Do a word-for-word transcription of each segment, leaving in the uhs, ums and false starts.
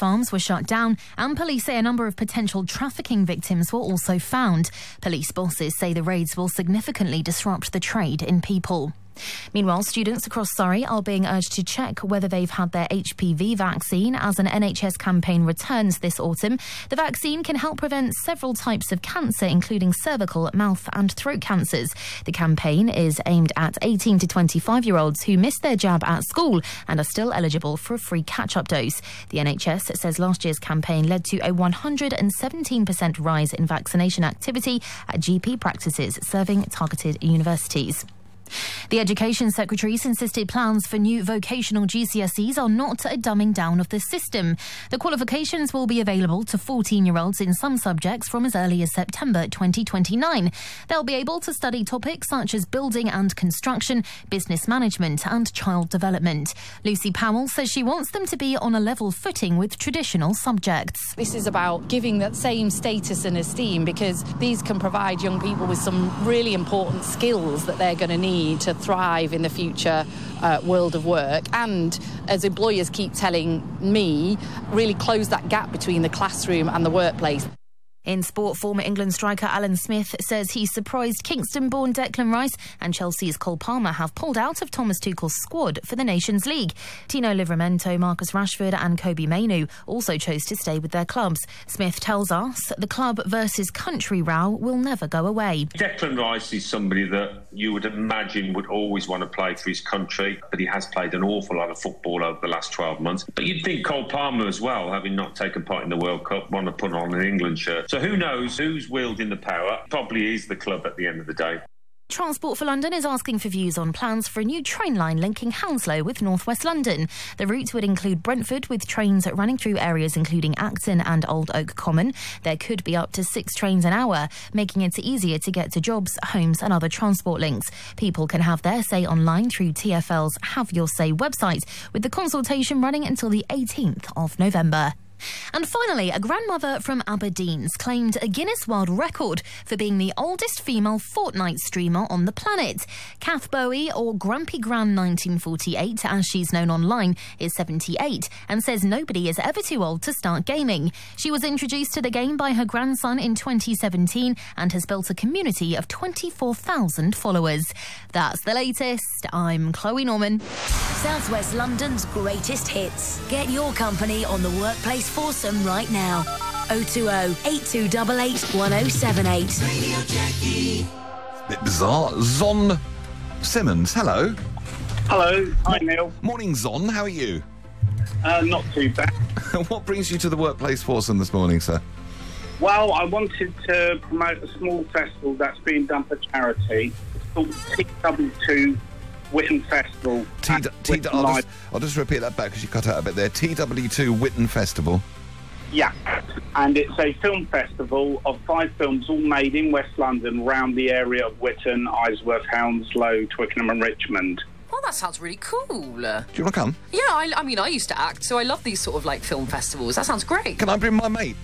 farms were shut down, and police say a number of potential trafficking victims were also found. Police bosses say the raids will significantly disrupt the trade in people. Meanwhile, students across Surrey are being urged to check whether they've had their H P V vaccine as an N H S campaign returns this autumn. The vaccine can help prevent several types of cancer, including cervical, mouth and throat cancers. The campaign is aimed at eighteen to twenty-five-year-olds who missed their jab at school and are still eligible for a free catch-up dose. The N H S says last year's campaign led to a one hundred seventeen percent rise in vaccination activity at G P practices serving targeted universities. The Education Secretary's insisted plans for new vocational G C S Es are not a dumbing down of the system. The qualifications will be available to fourteen-year-olds in some subjects from as early as September twenty twenty-nine. They'll be able to study topics such as building and construction, business management and child development. Lucy Powell says she wants them to be on a level footing with traditional subjects. This is about giving that same status and esteem, because these can provide young people with some really important skills that they're going to need to thrive in the future uh, world of work, and as employers keep telling me, really close that gap between the classroom and the workplace. In sport, former England striker Alan Smith says he's surprised Kingston-born Declan Rice and Chelsea's Cole Palmer have pulled out of Thomas Tuchel's squad for the Nations League. Tino Livramento, Marcus Rashford and Kobe Mainoo also chose to stay with their clubs. Smith tells us the club versus country row will never go away. Declan Rice is somebody that you would imagine would always want to play for his country, but he has played an awful lot of football over the last twelve months. But you'd think Cole Palmer as well, having not taken part in the World Cup, want to put on an England shirt. So who knows who's wielding the power? Probably is the club at the end of the day. Transport for London is asking for views on plans for a new train line linking Hounslow with North West London. The route would include Brentford, with trains running through areas including Acton and Old Oak Common. There could be up to six trains an hour, making it easier to get to jobs, homes and other transport links. People can have their say online through T F L's Have Your Say website, with the consultation running until the eighteenth of November. And finally, a grandmother from Aberdeen's claimed a Guinness World Record for being the oldest female Fortnite streamer on the planet. Kath Bowie, or Grampy Gran nineteen forty-eight, as she's known online, is seventy-eight and says nobody is ever too old to start gaming. She was introduced to the game by her grandson in twenty seventeen and has built a community of twenty-four thousand followers. That's the latest. I'm Chloe Norman. South West London's greatest hits. Get your company on the Workplace Foursome right now. oh two oh, eight two eight eight, one oh seven eight. Radio Jackie. Bit bizarre. Zon Simmons, hello. Hello. Hi, Neil. Morning, Zon. How are you? Uh, not too bad. What brings you to the Workplace Foursome this morning, sir? Well, I wanted to promote a small festival that's being done for charity. It's called T W two Whitton Festival. T- T- T- I'll, just, I'll just repeat that back because you cut out a bit there. T W two Whitton Festival. Yeah, and it's a film festival of five films all made in West London, around the area of Whitton, Isworth, Hounslow, Twickenham and Richmond. Oh, that sounds really cool. Do you want to come? Yeah, I, I mean, I used to act, so I love these sort of, like, film festivals. That sounds great. Can I bring my mate?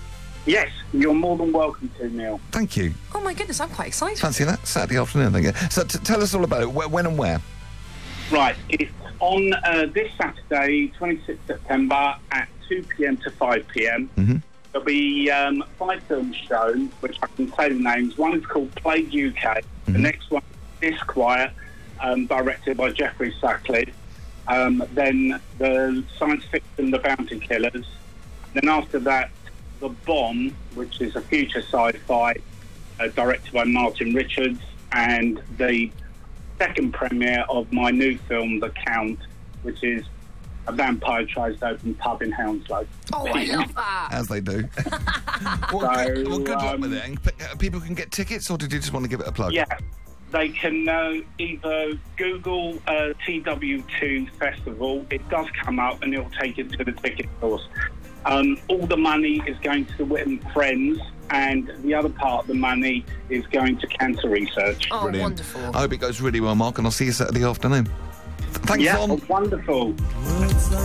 Yes, you're more than welcome to, Neil. Thank you. Oh, my goodness, I'm quite excited. Fancy that? Saturday afternoon, thank you. So t- tell us all about it. Where, when and where? Right, it's on uh, this Saturday, twenty-sixth of September, at two p.m. to five p.m. Mm-hmm. There'll be um, five films shown, which I can say the names. One is called Plague U K. Mm-hmm. The next one is Disquiet, um, directed by Jeffrey Sackley. Um, then the science fiction The Bounty Killers. Then after that, The Bomb, which is a future sci-fi, uh, directed by Martin Richards. And the second premiere of my new film, The Count, which is a vampirised open pub in Hounslow. Oh, I love that. As they do. well, So, good, well, good luck um, with it. And p- uh, people can get tickets, or did you just want to give it a plug? Yeah, they can uh, either Google uh, T W two Festival. It does come up and it'll take you to the ticket source. Um, all the money is going to the Whitton Friends, and the other part of the money is going to cancer research. Oh, Brilliant. wonderful. I hope it goes really well, Mark, and I'll see you Saturday afternoon. Thanks, Yeah, Zon. wonderful.